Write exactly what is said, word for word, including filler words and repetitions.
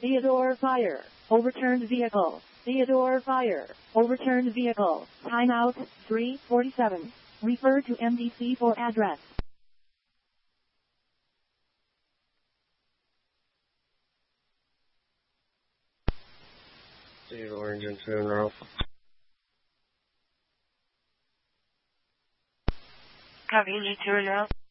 Theodore fire. Overturned vehicle. Theodore fire. Overturned vehicle. Timeout, three forty-seven. Refer to M D C for address. Theodore engine two Alpha. Copy, you turn out.